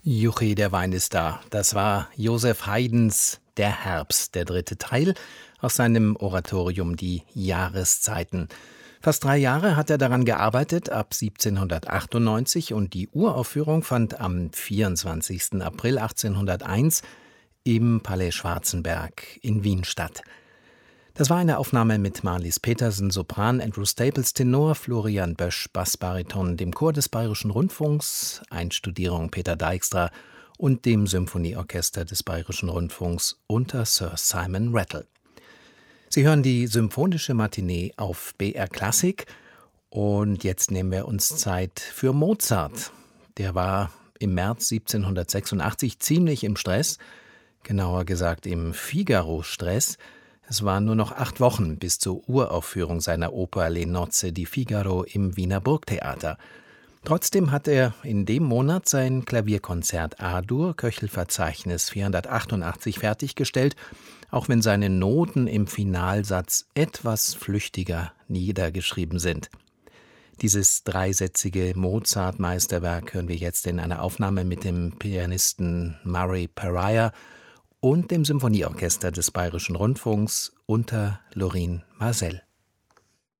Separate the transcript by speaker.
Speaker 1: Juchi, der Wein ist da. Das war Joseph Haydns Der Herbst, der dritte Teil aus seinem Oratorium Die Jahreszeiten. Fast 3 Jahre hat er daran gearbeitet, ab 1798, und die Uraufführung fand am 24. April 1801 im Palais Schwarzenberg in Wien statt. Das war eine Aufnahme mit Marlies Petersen, Sopran, Andrew Staples, Tenor, Florian Bösch, Bassbariton, dem Chor des Bayerischen Rundfunks, Einstudierung Peter Dijkstra und dem Symphonieorchester des Bayerischen Rundfunks unter Sir Simon Rattle. Sie hören die Symphonische Matinee auf BR Klassik und jetzt nehmen wir uns Zeit für Mozart. Der war im März 1786 ziemlich im Stress, genauer gesagt im Figaro-Stress. Es waren nur noch 8 Wochen bis zur Uraufführung seiner Oper Le Nozze di Figaro im Wiener Burgtheater. Trotzdem hat er in dem Monat sein Klavierkonzert A-Dur, Köchelverzeichnis 488, fertiggestellt, auch wenn seine Noten im Finalsatz etwas flüchtiger niedergeschrieben sind. Dieses dreisätzige Mozart-Meisterwerk hören wir jetzt in einer Aufnahme mit dem Pianisten Murray Pariah und dem Symphonieorchester des Bayerischen Rundfunks unter Lorin Maazel.